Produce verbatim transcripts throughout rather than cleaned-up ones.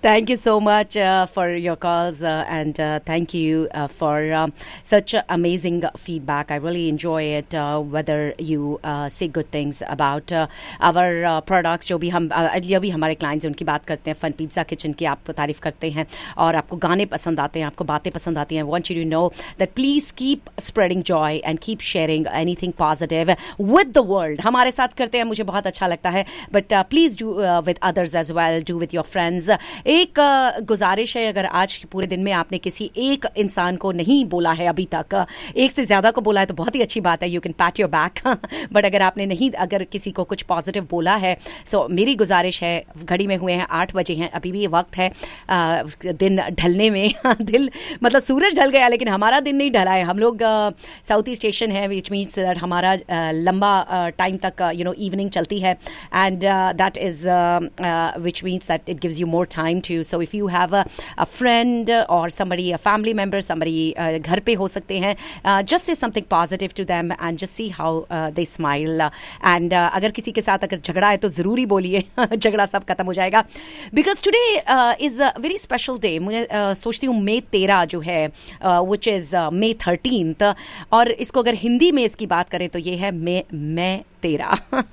Thank you so much uh, for your calls uh, and uh, thank you uh, for um, such uh, amazing feedback. I really enjoy it, uh, whether you uh, say good things about uh, our uh, products. जो भी हम uh, जो भी हमारे clients उनकी बात करते हैं, फन पिज़्ज़ा किचन की आप तारीफ करते हैं और आपको गाने पसंद आते हैं, आपको बातें पसंद आती हैं. I want you to know that please keep spreading joy and keep sharing anything positive with the world. हमारे साथ करते हैं, मुझे बहुत अच्छा लगता है, but uh, please do uh, with others as well, do with your friends. एक गुजारिश है, अगर आज पूरे दिन में आपने किसी एक इंसान को नहीं बोला है अभी तक, एक से ज़्यादा को बोला है तो बहुत ही अच्छी बात है, you can PAT your back. But अगर आपने नहीं, अगर किसी को कुछ पॉजिटिव बोला है, सो so, मेरी गुजारिश है, घड़ी में हुए हैं आठ बजे हैं, अभी भी वक्त है आ, दिन ढलने में. दिल मतलब सूरज ढल गया लेकिन हमारा दिन नहीं ढला है. हम लोग साउथ ईस्ट एशियन है, विच मीन्स दैट हमारा uh, लंबा टाइम uh, तक यू नो इवनिंग चलती है, and that is which means that it gives you more time to. So if you have a, a friend or somebody, a family member, somebody uh, घर पे हो सकते हैं, uh, just say something positive to them and just see how uh, they smile. And uh, अगर किसी के साथ अगर झगड़ा है तो ज़रूरी बोलिए, झगड़ा सब खत्म हो जाएगा. Because today uh, is a very special day. मुझे uh, सोचती हूँ मई तेरह जो है, uh, which is uh, May thirteenth, और इसको अगर हिंदी में इसकी बात करें तो ये है मैं मैं तेरा.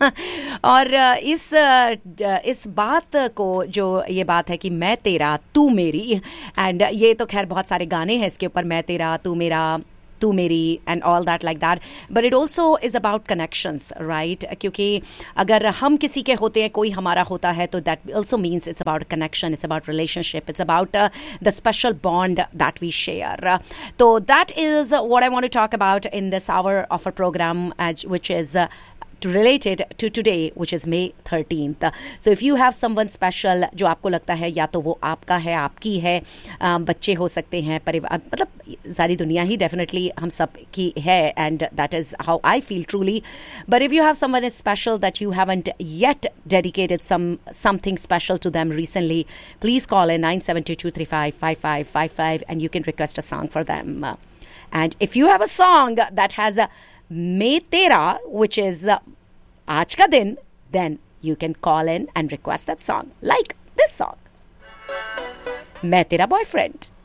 और इस इस बात को, जो ये बात है कि मैं तेरा तू मेरी, एंड ये तो खैर बहुत सारे गाने हैं इसके ऊपर, मैं तेरा तू मेरा तू मेरी and all that like that, but it also is about connections, right? क्योंकि अगर हम किसी के होते हैं, कोई हमारा होता है, तो that also means it's about connection, it's about relationship, it's about the special bond that we share. तो that is what I want to talk about in this hour of a programme, which is uh, related to today, which is May thirteenth. So if you have someone special जो आपको लगता है या तो वो आपका है, आपकी है, बच्चे हो सकते हैं, परिवार, मतलब सारी दुनिया ही definitely हम सब की है, and that is how I feel truly. But if you have someone is special that you haven't yet dedicated some something special to them recently, please call in nine seven two, two three five, five five five five and you can request a song for them. And if you have a song that has a May Tera, which is uh, Aaj Ka Din, then you can call in and request that song, like this song, Main Tera Boyfriend.